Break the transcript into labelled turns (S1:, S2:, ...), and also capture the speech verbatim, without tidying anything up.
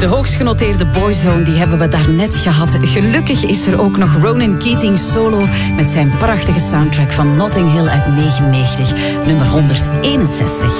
S1: De hoogst genoteerde Boyzone, die hebben we daarnet gehad. Gelukkig is er ook nog Ronan Keating solo met zijn prachtige soundtrack van Notting Hill uit negenennegentig, nummer honderdeenenzestig.